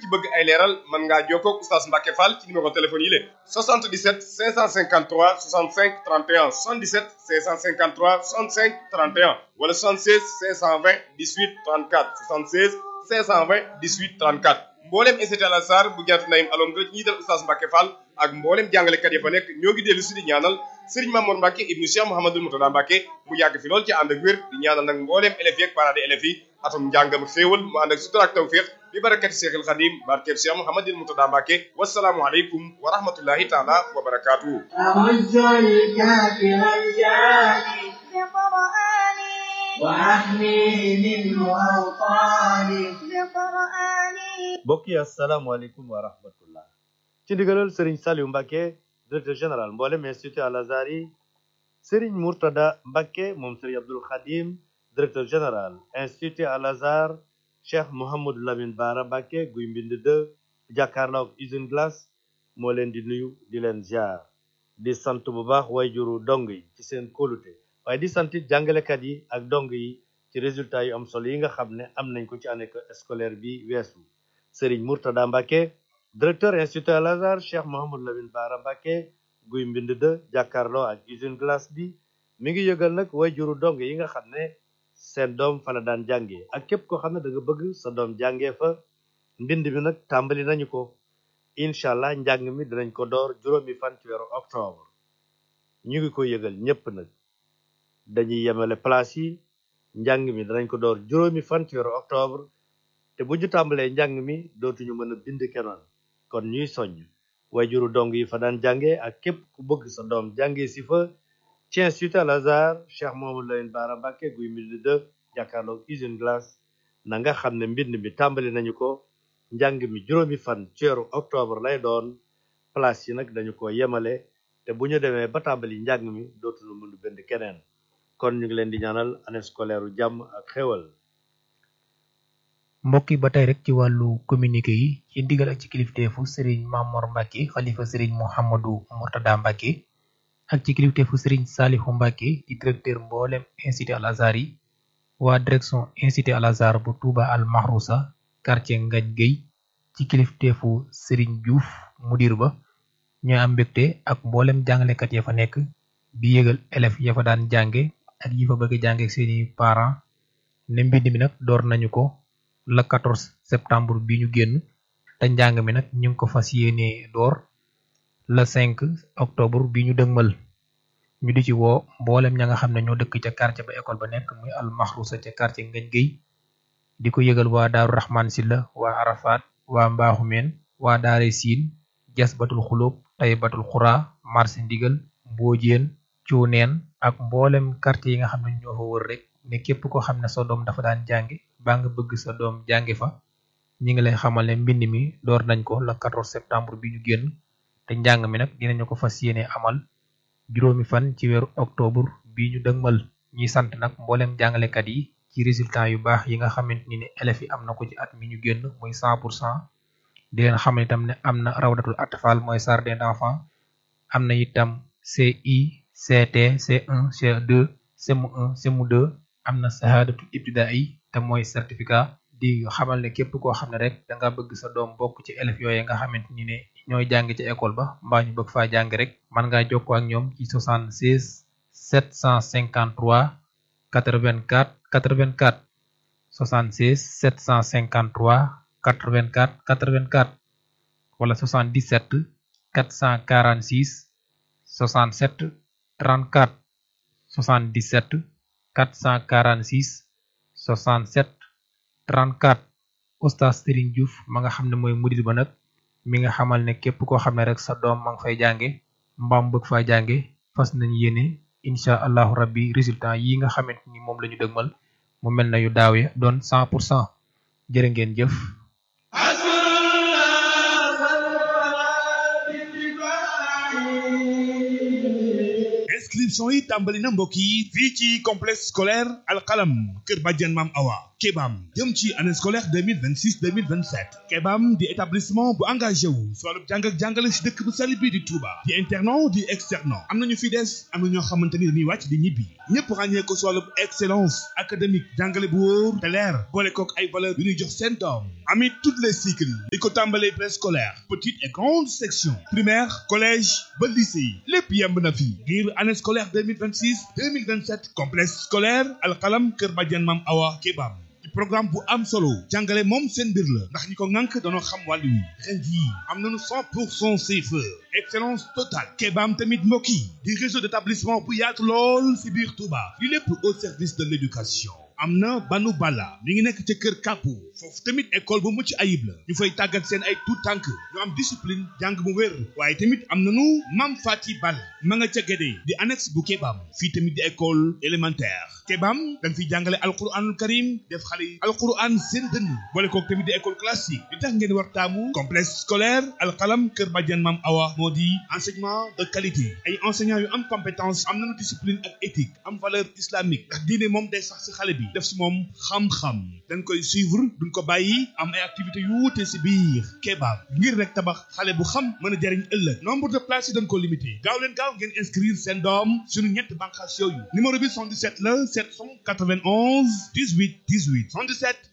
ci bëgg ay leeral mën ngaa jokkoo ak Oustaz Mbacke Fall ci numéro téléphone yi lée 77 553 65 31 77 553 65 31 wala 76 520 18 34 76 520 18 34 mboolem institut Al Azhar bu Janatu Naïm alom nga ñi dal Oustaz Mbacke Fall ak mboolem jàngalekat ya fa nekk ñoo ngi dellu si di ñaanal Serigne Mamour Mbacke ibnu Cheikh Mouhamadoul Moutada Mbacke mu yàgg fi lool ci ànd ak wér di ñaanal nag mboolem élèves yi ak parents d'élèves yi atum njàngam xéewal mu ànd ak sutura ak tawfiq bi barakati Cheikhul Khadim barkeb Cheikh Mouhamadoul Moutada Mbacke wasalaamu aleykum wa rahmatullahi taala wa barakatuhu mbokk yi asalaamaaleykum wa rahmatullah ci ndigalal Serigne Saliou Mbacke directeur général mboolem institut Al Azhar yi Serigne Mourtada Mbacke moom Serigne Abdoul Khadim directeur général institut Al Azhar Cheikh Mouhamadou Lamine Bara Mbacke guy mbind 2 jàkkaarloo ak usine glace moo leen di nuyu di leen ziar di sant bu baax wayjuru dong yi ci seen kóolute waaye di sant jàngalekat yi ak dong yi ci résultat yu am solo yi nga xam ne am nañ ko ci année scolaire bi weesu Serigne Mourtada Mbacke directeur institut Al Azhar Cheikh Mouhamadou Lamine Bara Mbacke guy mbind 2 jàkkaarloo ak usine glace bi mi ngi yëgal nag wayjuru dong yi nga xam ne seen doom fa la daan jàngee ak képp koo xam ne da nga bëgg sa doom jàngee fa mbind mi nag tàmbali nañu ko incha allah njàng mi dinañ ko door juróomi fan ci weeru octobre ñu ngi ko yëgal ñépp nag dañuy yemale place yi njàng mi danañ ko door juróomi fan ci weeru octobre te bu ñu tàmbalee njàng mi dootuñu mën a bind kenoon kon ñuy soññ wayjuru dong yi fa daan jàngee ak képp ku bëgg sa doom jàngee si fa ci institut Al Azhar Cheikh Mouhamadou Lamine Bara Mbacke guy mbind 2 jàkkaarloog usine glace na nga xam ne mbind mi tàmbali nañu ko njàng mi juróomi fan ci weeru octobre lay doon place yi nag dañu ko yemale te bu ñu demee ba tàmbali njàng mi dootuñu mën a bind keneen kon ñu ngi leen di ñaanal année scolaire u jàmm ak xéwal mbokk yi ba tey rek ci wàllu communiqué yi ci ndigal ak ci kilifteefu Serigne Mamor Mbacke xalifa Serigne Mouhamadou Mourtada Mbacke ak ci kilifteefu Serigne Salihou Mbacke di directeur mboolem institut Al Azhar yi waa direction institut Al Azhar bu Touba Al Mahrousa quartier Ngagne Gueye ci kilifteefu Serigne Diouf mudir ba ñooy am mbégte ak mboolem jàngalekat ya fa nekk di yëgal élèves ya fa daan jànge ak yi fa bëgg jànge ak seeni parents ne mbind mi nag door nañu ko le 14 septembre bi ñu génn te njàng mi nag ñu ngi ko fas yéene door le 5 octobre bi ñu dëgmal ñu di ci woo mboolem ña nga xam ne ñoo dëkk ca quartier ba école ba nekk muy Al Mahrousa ca quartier Ngagne Gueye di ko yëgal waa Daaru Rahman Silla waa Arafat waa Mbaaxumeen waa Daare Siin Jasbatul Xulóob Taybatul Xura marché Ndigal Mboojeen Cuuneen ak mboolem quartier yi nga xam ne ñoo fa wër rek ne képp ko xam ne sa doom dafa daan jànge baa nga bëgg sa doom jànge fa ñi ngi lay xamal ne mbind mi door nañ ko le 14 septembre bi ñu génn te njàng mi nag dinañu ko fas yéene amal juróomi fan ci weeru octobre bi ñu dëgmal ñuy sant nag mboolem jàngalekat yi ci résultat yu baax yi nga xamante ni ne élèves yi am na ko ci at mi ñu génn muy 100% di leen xamal itam ne am na rawdatul atfal mooy jardin d'enfants am na itam CI CT C1 C2 CM1 CM2 am na sahadatul ibtidaai te mooy certificat di xamal ne képp koo xam ne rek da nga bëgg sa doom bokk ci élèves yooyu nga xamante ni ne ñooy jàng ci école ba mbaa ñu bëgg faa jàng rek mën ngaa jokkoo ak ñoom ci 76 753 84 84 76 753 84 84 wala 77 446 67 34 77 446 67 34 Oustaz Serigne Diouf ma nga xam ne mooy mudir ba nag mi nga xamal ne képp koo xam ne rek sa doom ma nga fay jànge mbaam bëgg faa jànge fas nañ yéene incha allahu rabbi résultat yi nga xamante ni moom la ñu dëgmal mu mel na yu daaw ya doon 100% jërë ngeen jëf. inscription yi tàmbali na mbokk yi fii ci complexe scolaire Al Qalam kër Badiane Mam Awa Kebam jëm ci année scolaire 2026-2027 Kebam di établissement bu engagé wu si wàllu jàng ak jàngale si dëkk bu sell bi di Touba di internat di externat am nañu fi des am na ñoo xamante ni dañuy wàcc di ñibbi ñëpp ràññee ko si wàllu excellence académique jàngale bu wóor te leer boole kook ay valeur yu ñuy jox seen doom amit toutes les cycles di ko tàmbalee préscolaire petite et grande section primaire collège ba lycée lépp yemb na fi ngir année scolaire 2026-2027 complexe scolaire Alxalam Kër Badiane Mam Awa Kebam programme bu am solo jàngale moom seen mbir la ndax ñi ko ŋànk dañoo xam wàllu wi ren jii am nañu 100% CFE excellence totale Kebam tamit mbokk yi di réseau d'établissement bu yaatu lool si biir Touba li lépp au service de l'éducation am na Banu Bala mi ngi nekk ca kër Kàppu foofu tamit école bu mucc ayib la ñu fay tàggat seen ay tout tànk ñu am discipline jàng bu wér waaye tamit am nañu Mam Fati Bal ma nga ca Gédé di annexe bu Kebam fii tamit di école élémentaire Kebam dañ fiy jàngale alquranul karim def xale yi alquran seen dënn boole kook tamit di école classique li tax ngeen war taamu complexe scolaire Alxalam Kër Badiane Mam Awa moo di enseignement de qualité ay enseignants yu am compétence am nañu discipline ak éthique am valeur islamique ndax diine moom day sax si xale bi def si moom xam-xam dañ koy suivre duñ ko bàyyi am ay activités yu wuute si biir Kebam ngir rek tabax xale bu xam mën a jariñ ëllëg nombre de places yi dañ ko limité gaaw leen gaaw ngeen inscrire seen doom suñu ñett bànqaas yooyu numéro bi 77 la 791 18 18 77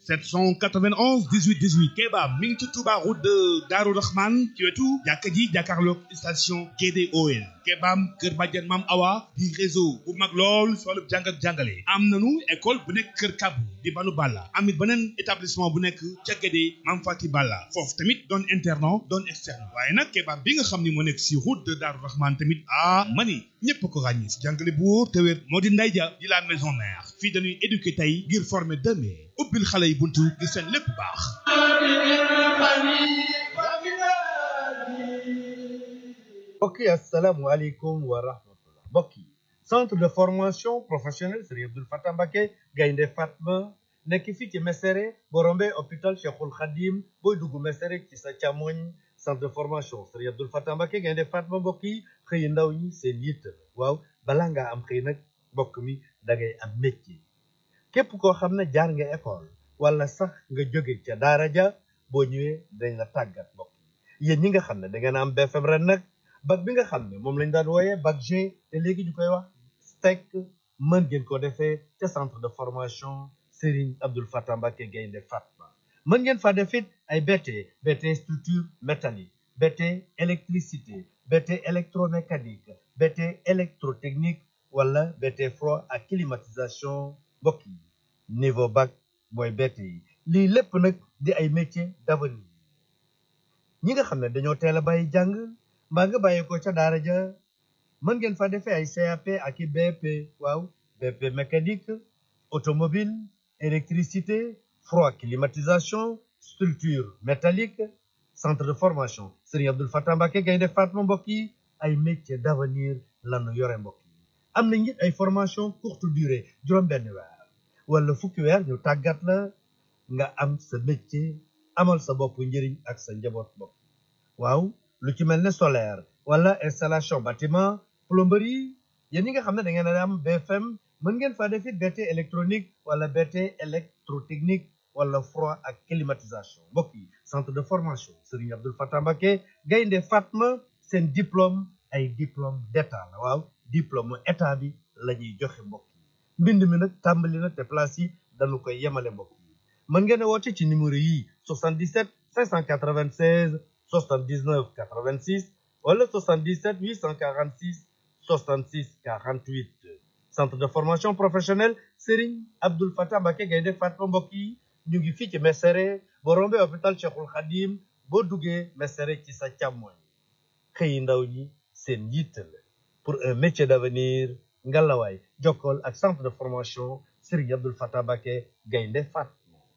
791 18 18 Kebam mi ngi ci Touba route de Darou Rahman ci wetu jàkka ji jàkkaarloog station GDOL Kebam Kër Badiane Mam Awa di réseau bu mag lool si wàllu jàng ak jàngale am nañu école bu nekk Kër Kabu di Banu Balla amit beneen établissement bu nekk ca Gédé Mam Fati Balla foofu tamit doon internat doon externe waaye nag Kebam bi nga xam ni moo nekk si route de Darou Rahman tamit mani ñëpp ko ràññi si jàngale bu wóor te wér moo di Nday Ja di la maison mère fii dañuy éduquer tey ngir former demain ubbil xale yi buntu ngir seen lépp baax mbokk yi asalaamualeykum wa rahmatullah mbokk yi centre de formation professionnelle Serigne Abdoul Fatah Mbacké Gaynde Fatma nekk fii ci Mesere boo rombee hôpital Cheikhul Khadim booy dugg Mesere ci sa càmmoñ centre de formation Serigne Abdoul Fatah Mbacké Gaynde Fatma mbokk yi xëy ndaw ñi seen yitte waaw balaa ngaa am xëy nag mbokk mi da ngay am métier képp koo xam ne jaar nga école wala sax nga jóge ca daara ja boo ñëwee dañ la tàggat mbokk yi yéen ñi nga xam ne da ngeen am BFM ren nag bac bi nga xam ne moom lañ daan wooyee bac G te léegi ñu koy wax STEC mën ngeen ko defee ca centre de formation Serigne Abdoul Fatah Mbacké Gaynde Fatma mën ngeen fa def it ay BT structure métallique BT électricité BT électromécanique BT électrotechnique wala BT froid ak climatisation mbokk yi niveau bac mooy BT yi lii lépp nag di ay métiers d'avenir ñi nga xam ne dañoo teel a bàyyi jàng mbaa nga bàyyi ko ca daara ja mën ngeen fa defee ay CAP ak i BP waaw BP mécanique automobile électricité froid climatisation structure métallique centre de formation Serigne Abdoul Fatah Mbacké Gaynde Fatma mbokk yi ay métiers d'avenir lanu yore mbokk yi am na it ay formation courte durée juróom-benn weer wala fukki weer ñu tàggat la nga am sa métier amal sa bopp njëriñ ak sa njaboot bopp waaw lu ci mel ne solaire wala installation bâtiment plomberie yéen ñi nga xam ne da ngeen a am BFM mën ngeen faa def it BT électronique wala BT électrotechnique wala froid ak climatisation mbokk yi centre de formation Serigne Abdoul Fatah Mbacké Gaynde Fatma seen diplôme ay diplôme d'état la waaw diplôme état bi la ñuy joxe mbokk yi mbind mi nag tàmbali na te place yi dañu koy yemale mbokk yi mën ngeen a woote ci numéro yi 77 596 79 86 wala 77 846 66 48 centre de formation professionnelle Serigne Abdoul Fatah Mbacké Gaynde Fatma mbokk yi ñu ngi fii ci Mesere boo rombee hôpital Cheikhul Khadim boo duggee Mesere ci sa càmmoñ xëyi ndaw ñi seen yitte la pour un métier d'avenir ngalawaay jokkool ak centre de formation Serigne Abdoul Fatah Mbacké Gaynde Fatma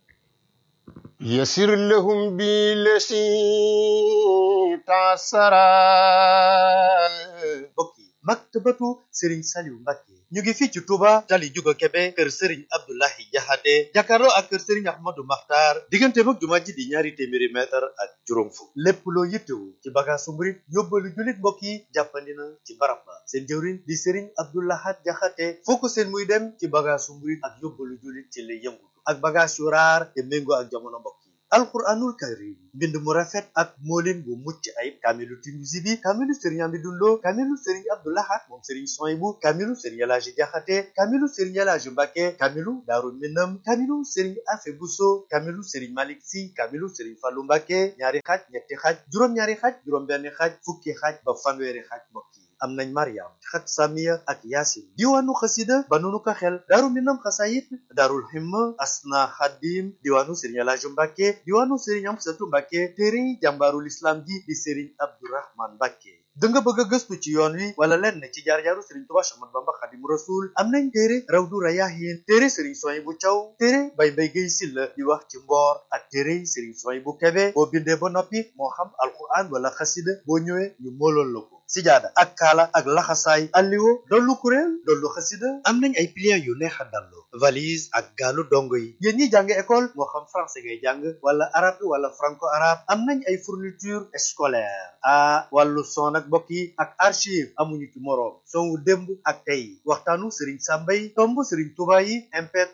يسر لهم بالذي تعسرا mbokk yi maktabatu Serigne Saliou Mbacké ñu ngi fii ci Touba tali Juga Kebe kër Serigne Abdoulahi Jaxate jàkkaarloo ak kër Serigne Ahmadou Makhtar diggante mag jumaa ji di ñaari téeméeri mètre ak juróom fukk lépp loo yittewu ci bagaasu murit yóbbalu jullit mbokk yi jàppandi na ci barab ba seen jëwriñ di Serigne Abdoulahat Jaxate foo ko seen muy dem ci bagaasu murit ak yóbbalu jullit ci lay yëngutu ak bagage yu raar te méngoo ak jamono mbokk yi alquranul karim mbind mu rafet ak moolin bu mucc ayib kaamilu Tinuusi bi kaamilu sëriñ Amidou Lo kaamilu sëriñ Abdou Lahad moom sëriñ Soyibu kaamilu sëriñ Elaaji Jaxate kaamilu sëriñ Elaaji Mbàkke kaamilu Daaru Minam kaamilu sëriñ Afe Buso kaamilu sëriñ Malik Si kaamilu sëriñ Fallu Mbàkke ñaari xaaj ñetti xaaj juróom-ñaari xaaj juróom-benn xaaj fukki xaaj ba fanweeri xaaj mbokk yi am nañ Mariam xat Samiya ak Yaasin diwaanu xasida ba nunu ko xel Daaru Minam xasayit Daarul Himma Asna Xadim diwaanu sëriñ Elaaji Mbàkke diwaanu sëriñ Amsatu Mbàkke téere jàmbaarul islam ji di sëriñ Abdourahman Mbàkke da nga bëgg a gëstu ci yoon wi wala lenn ci jaar-jaaru sëriñ Tuubaa Séex Ahmadu Bamba Xaadimu Rasuul am nañ téere Rawdu Rayaahiin téere sëriñ Suwaybu Caw téere Bay Mbay Gay Silla di wax ci mboor ak téere sëriñ Suwaybu Kebe boo bindee ba noppi moo xam alquran wala xasida boo ñëwee ñu moolool la ko sijaada ak kaala ak laxasaay alliwo dollu kuréel dollu xasida am nañ ay pliants yu neex a dallu valise ak gaalu dongo yi yéen ñi jàng école moo xam français ngay jàng wala arabe wala franco arabe am nañ ay fourniture scolaire wàllu son ak mbokk yi ak archive amuñu ci moroom son wu démb ak tey waxtaanu Serigne Sambay tomb Serigne Touba yi MP3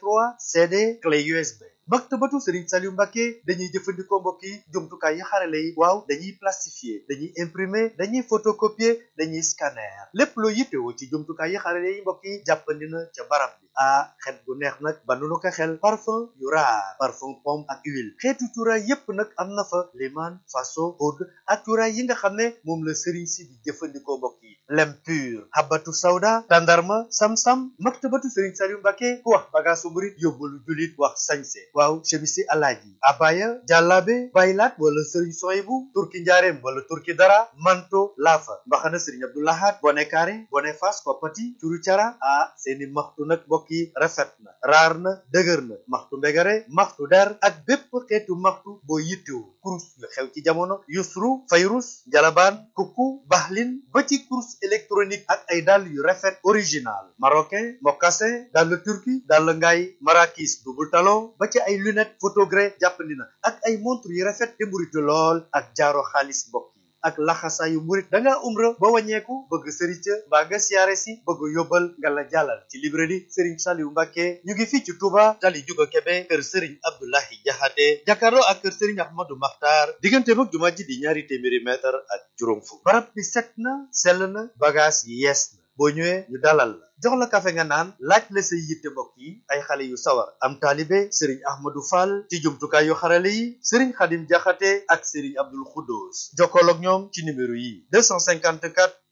CD clé USB maktabatu Serigne Saliou Mbacké dañuy jëfandikoo mbokk yi jumtukaay yi xarale yi waaw dañuy plastifier dañuy imprimer dañuy photocopier dañuy scanner lépp loo yittewoo ci jumtukaay yi xarale yi mbokk yi jàppandi na ca barab bi xet gu neex nag ba nu ko xel parfum yu raar parfum pomme ak huile xeetu cuuraay yépp nag am na fa liman faso oud ak cuuraay yi nga xam ne moom la Serigne si di jëfandikoo mbokk yi lem pur habatu sawda tandarma sam-sam maktabatu Serigne Saliou Mbacké ku wax bagaasu murit yóbbalu julit wax sañse waaw chemisi alaaji abaya jàllaabe baylaat wala sëriñ Soyibu turki njaareem wala turki dara manto laafa mbaxana sëriñ Abdou Lahad bone kaare bone fas koppati curu cara seeni maxtu nag mbokk yi rafet na raar na dëgër na maxtu mbegare maxtu der ak bépp xeetu maxtu boo yittewu kurus yu xew ci jamono yusru fayrus jalabaan kukku baxlin ba ci kurus électronique ak ay dàll yu rafet original marocain mocassin dàll turki dàll ngaay marakis double talon ba ci ay lunette photogré jàppandi na ak ay montre yu rafet te mburitu lool ak jaaro xaalis mbokk yi ak laxasaayu murit da ngaa umra ba wàññeeku bëgg sëriñ ca mbaa nga siyaare si bëgg yóbbal nga la jàllal ci librairie Serigne Saliou Mbacké ñu ngi fii ci Touba tali juga Kebe kër Serigne Abdoulahi Jaxate jàkkaarloo ak kër Serigne Ahmadou Makhtar diggante mag jumaa ji di ñaari téeméeri mètre ak juróom fukk barab bi set na sell na bagage yi yees na boo ñëwee ñu dalal la jox la kafe nga naan laaj la say yitte mbokk yi ay xale yu sawar am taalibe Serigne Ahmadou Fall ci jumtukaay yu xarale yi Serigne Khadim Jaxate ak Serigne Abdoul Khoudous jokkool ak ñoom ci numéro yi 254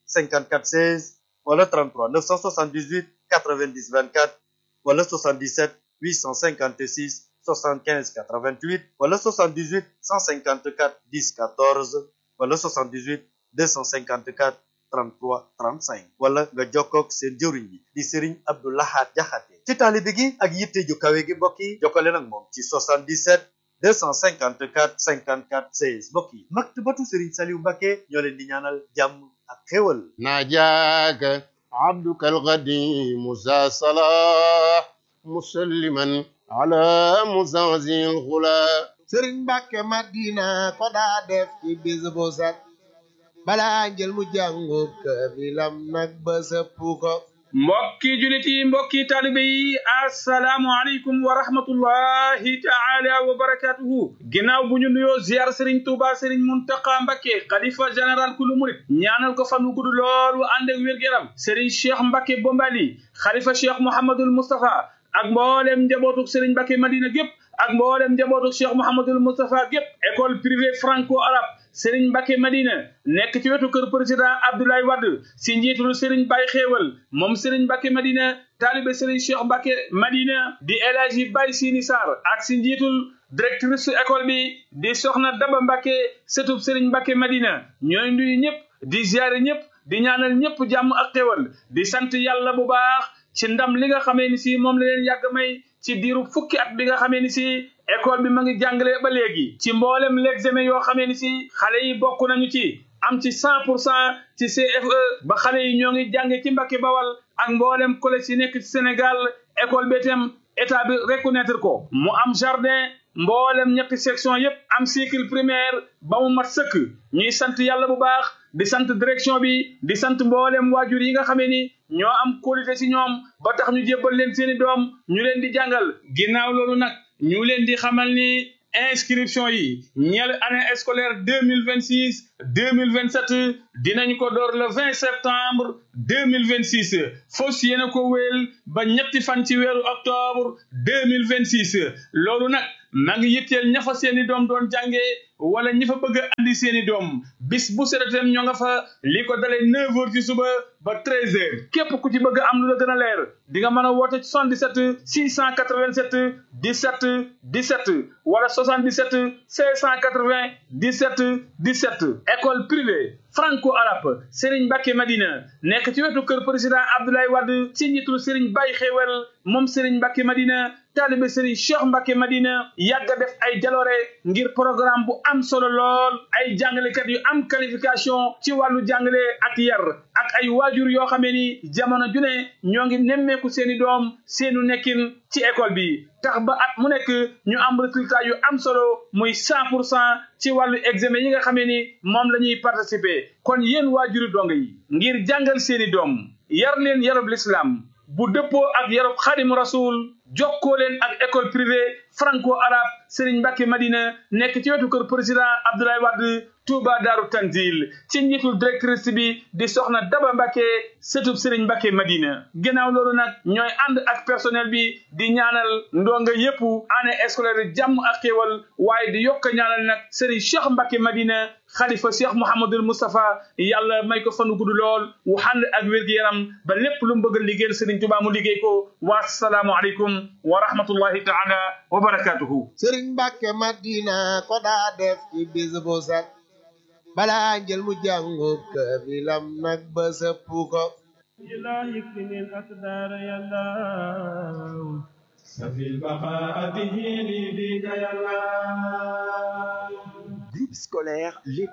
54 16 wala 33 978 90 24 wala 77 856 75 88 wala 78 154 10 14 wala 78 254 33 35 wala nga jokkoog seen jëwriñ bi di Serigne Abdou Lahad Jaxate ci taalibe gi ak yitte ju kawe gi mbokk yi jokkale nag moom ci 77 254 54 16 mbokk yi maktabatu Serigne Saliou Mbacké ñoo leen di ñaanal jàmm ak xéwal najaaka abduka alqadim musa salah musalliman ala muzazil ghula Serigne Mbacké Madina ko daa def ci bis bu set balaa njël mu jàngu kaamilam nag ba sëpp ko mbokki julit yi mbokki taalibe yi assalaamu aleykum wa rahmatullahi taala wa barakatuhu ginnaaw bu ñu nuyoo ziar Serigne Touba Serigne Mountakha Mbacké xalifa général kulu murit ñaanal ko fan wu gudd lool wu ànd ak wér-gu-yaram Serigne Cheikh Mbacké Bombali xalifa Cheikh Mouhamadoul Moustapha ak mboolem njabootuk Serigne Mbacké Madina gépp ak mboolem njabootuk Cheikh Mouhamadoul Moustapha gépp école privée franco-arabe Serigne Mbacké Madina nekk ci wetu kër président Abdoulaye Wade si njiitul Serigne Baye Xéewal moom Serigne Mbacké Madina taalibe Serigne Cheikh Mbacké Madina di El Hadji Baye Sini Sarr ak si njiitul directrice école bi di Soxna Daba Mbacké sëtub Serigne Mbacké Madina ñooy nuyu ñëpp di ziare ñëpp di ñaanal ñëpp jàmm ak xéewal di sant yàlla bu baax ci ndam li nga xamee ni si moom la leen yàgg may ci diiru fukki at bi nga xamee ni si école bi ma ngi jàngale ba léegi ci mboolem l'examen yoo xamee ni si xale yi bokk nañu ci am ci 100% ci CFE ba xale yi ñoo ngi jànge ci Mbacké Bawal ak mboolem collège yi nekk ci Sénégal école bi itam état bi reconnaître ko mu am jardin mboolem ñetti section yépp am cycle primaire ba mu mat sëkk ñuy sant yàlla bu baax di sant direction bi di sant mboolem waajur yi nga xamee ni ñoo am qualité ci ñoom ba tax ñu jébbal leen seeni doom ñu leen di jàngal ginnaaw loolu nag ñu leen di xamal ni inscription yi ñeel année scolaire 2026-2027 dinañ ko door le 20 septembre 2026 fos yéena ko wéel ba ñetti fan ci weeru octobre 2026 loolu nag maa ngi yitteel ña fa seeni doom doon jàngee wala ñi fa bëgg a andi seeni doom bis bu seretem ñoo nga fa li ko dalee 9h ci suba ba 13h képp ku ci bëgg am lu la gën a leer di nga mën a woote 77 687 17 17 wala 77 680 17 17 école privée franco-arabe Serigne Mbacké Madina nekk ci wetu kër président Abdoulaye Wade ci njiitu Serigne Baye Xewel moom Serigne Mbacké Madina taalibe Serigne Cheikh Mbacké Madina yàgg a def ay jaloore ngir programme bu am solo lool ay jàngalekat yu am qualification ci wàllu jàngale ak yar ak ay waajur yoo xamee ni jamono ju ne ñoo ngi nemmeeku seeni doom seenu nekkin ci école bi tax ba at mu nekk ñu am résultat yu am solo muy 100% ci wàllu examen yi nga xamee ni moom la ñuy participer kon yéen waajuru dong yi ngir jàngal seeni doom yar leen yarub l'islam bu dëppoo ak yarub Xaadimu Rasul jokkoo leen ak école privée franco-arabe Serigne Mbacké Madina nekk ci wetu kër président Abdoulaye Wade Touba Daaru Tanzil ci njiitul directrice bi di soxna Daba Mbacké sëtub Serigne Mbacké Madina gannaaw loolu nag ñooy ànd ak personnel bi di ñaanal ndonga yépp année scolaire jàmm ak xéewal waaye di yokk ñaanal nag Serigne Cheikh Mbacké Madina xalifa Cheikh Mouhamadul Moustapha yàlla may ko fanu gudd lool wu ànd ak wér-gu-yaram ba lépp lu mu bëgg a liggéeyal Serigne Touba mu liggéey ko wa salaamu aleykum wa rahmatullahi taala wa barakatuhu Serigne Mbacké Madina ko daa def ci bis bu set balaa njël mu jàngu kaamilam nag ba sëpp ko ilahi kfinil akdar yàlla safil baqa bihi li bika yàlla. Groupe scolaire Les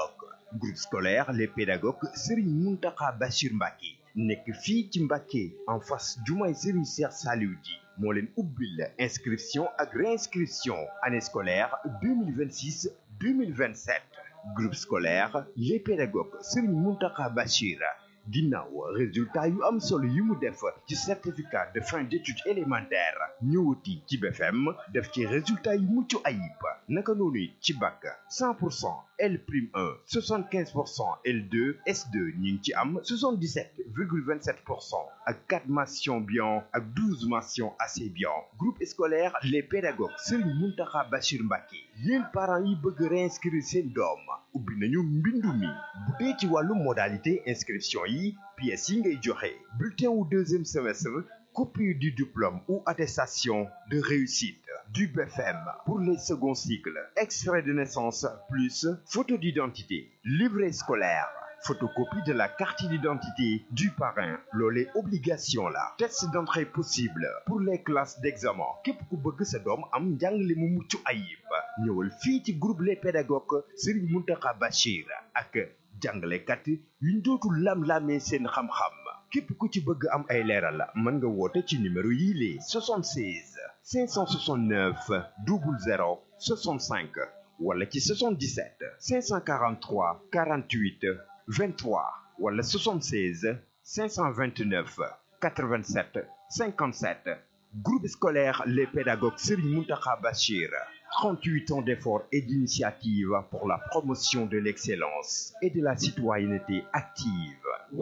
Pédagogues Serigne Mountakha Bachir Mbacké nekk fii ci Mbacké en face jumaay Serigne Cheikh Saliou Di moo leen ubbil inscription ak réinscription année scolaire 2026-2027 groupe scolaire Les Pédagogues Serigne Mountakha Bachir ginnaaw résultat yu am solo yi mu def ci certificat de fin d'études élémentaires ñëwati ci BFM def ci résultat yu mucc ayib naka noonu ci bac 100% L'1 75% L2 S2 ñu ngi ci am 77,27% ak 4 mentions bien ak 12 mentions assez bien groupe scolaire Les Pédagogues Serigne Mountakha Bachir Mbacké yéen parents yi bëgg réinscrire seen doom ubbi nañu mbindu mi bu dee ci wàllu modalité inscription yi pièces yi ngay joxe bulletin wu deuxième semestre copie du diplôme ou attestation de réussite du BFM pour les seconds cycles extrait de naissance plus photo d'identité livret scolaire photocopie de la carte d'identité du parrain loolee obligation la test d'entrée possible pour les classes d'examen képp ku bëgg sa doom am njàngale mu mucc ayib ñëwal fii ci groupe Les Pédagogues Serigne Mountakha Bachir ak jàngalekat yuñ dootul lam-lamee seen xam-xam képp ku ci bëgg am ay leeral mën nga woote ci numéro yii les 76 569 00 65 wala ci 77 543 48 23 wala 76 529 87 57 groupe scolaire Les Pédagogues Serigne Mountakha Bachir 38 ans d'efforts et d'initiatives pour la promotion de l'excellence et de la citoyenneté active.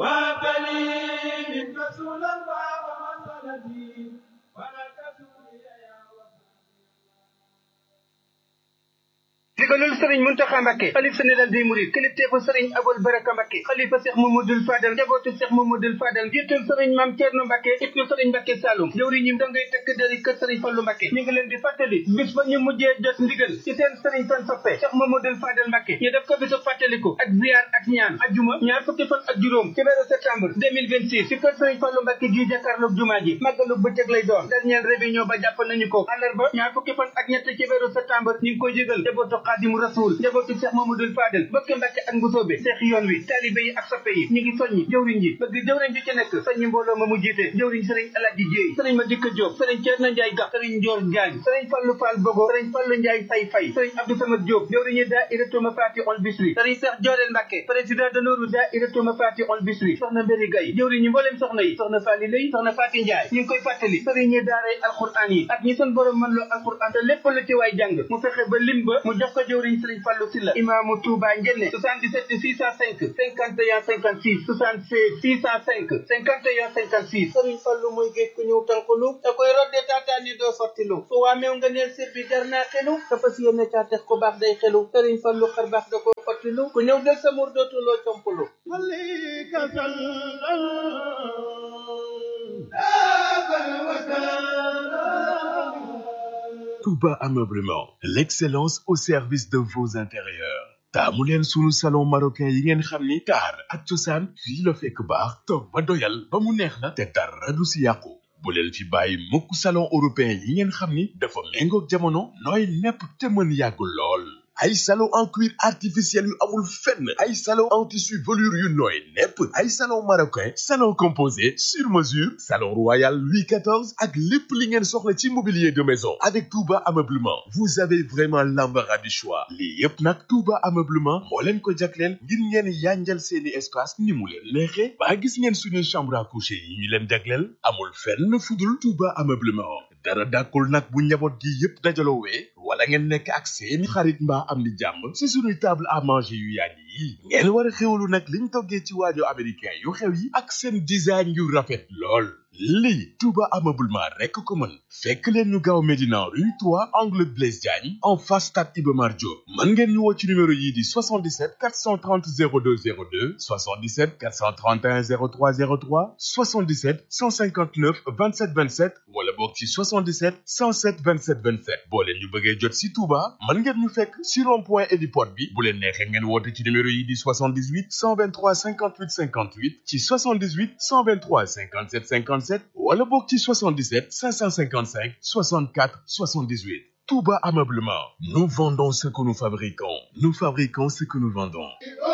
ndigalul sëriñ Muntaxa Mbàkke xalif général des mourides kilifteefu sëriñ Abul Baraka Mbàkke xalifa Cheikh Mamadou Fadal njabootu Cheikh Mamadou Fadal jiital sëriñ Maam Cerno Mbàkke ibnu sëriñ Mbàkke Saloum jëwriñu dongay tekk dari kër sëriñ Fallu Mbàkke ñu ngi leen di fàttali bis ba ñu mujjee jot ndigal ci seen sëriñ fan soppe Cheikh Mamadou Fadal Mbàkke ñu def ko bisu fàttaliku ak ziyaar ak ñaan ajjuma ñaar fukki fan ak juróom ci weeru septembre 2026 ci kër sëriñ Fallu Mbàkke gi jàkkaarloog jumaa ji màggalu bëccëg lay doon dernière réunion ba jàpp nañu ko àllarba ñaar fukki fan ak ñett ci weeru septembre ñu ngi koy jégal njabootu Xaadimu Rasuul njabootu Cheikh Mamadou Fadel bokki Mbàkke ak Mbusoobe Cheikh yoon wi taalibe yi ak soppe yi ñu ngi soññi jëwriñ ji bëgg jëwriñ ji ci nekk soññi mbooloo ma mu jiite jëwriñ sëriñ Alaaji Jéey sëriñ Madika Jóob sëriñ Ceerno Njaay Gax sëriñ Njoor Jaañ sëriñ Fallu Fall Bogo sëriñ Fallu Njaay Fay Fay sëriñ Abdou Samad Jóob jëwriñu daayiratu Mafatihul Bichri sëriñ Cheikh Jooreel Mbàkke président d'honneur daayiratu Mafatihul Bichri soxna Mbéri Gay jëwriñu mbooleem soxna yi soxna Fali Lay soxna Faati Njaay ñu ngi koy fàttali sëriñ ñi daaray alquran yi ak ñi seen borom mën loo alquran te lépp lu ci waay jàng mu fexe ba lim ba mu jox ko jëwriñ sëriñ Fallu Silla imaamu Touba Njenne 77 605 51 56 76 605 51 56 sëriñ Fallu mooy géej ku ñëw tànqulu te koy rodde taataani doo sottilu su waameew nga neel sir bi jar naa xelu te fas yéene caa tex ku baax day xelu sëriñ Fallu xar baax da koo xottilu ku ñëw del sa mur dootuloo compulu Touba Ameublement, l'excellence au service de vos intérieurs. taamu leen sunu salon marocain yi ngeen xam ni taar ak cosaan fii la fekk baax toog ba doyal ba mu neex la te dara du si yàqu bu leen fi bàyyi mukk salon européen yi ngeen xam ni dafa méngoog jamono nooy nepp te mën yàggul lool ay salon en cuir artificiel yu amul fenn ay salon en tissu velours yu nooy nepp ay salon marocain salon composé sur mesure salon royal Louis XIV ak lépp li ngeen soxla ci mobilier de maison avec Touba Ameublement vous avez vraiment l'embarras du choix lii yépp nag Touba Ameublement moo leen ko jagleel ngir ngeen yanjal seeni espace ni mu leen neexee ba gis ngeen suñu chambre à coucher yi ñu leen jagleel amul fenn fudul Touba Ameublement dara dàkkul nag bu njaboot gi yépp dajaloowee wala ngeen nekk ak seeni xarit mbaa am di jàmm ci suñuy table à manger yu yàgg yi ngeen war a xewlu nag liñ toggee ci waajo américain yu xew yi ak seen design yu rafet lool lii Touba Ameublement rekk ko mën fekk leen ñu gaaw Médina rue 3 angle Blaise Diagne en face stade Iba Mar Diop mën ngeen ñu woo ci numéro yii di 77 430 02 02 77 431 03 03 77 159 27 27 wala boog ci 77 107 27 27 boo leen ñu bëggee jot ci Touba mën ngeen ñu fekk ci rond-point héliport bi bu leen neexee ngeen woote ci numéro yii di 78 123 58 58 ci 78 123 57 57 wala bokk ci 77 555 64 78 Touba Ameublement. Nous vendons ce que nous fabriquons. Nous fabriquons ce que nous vendons.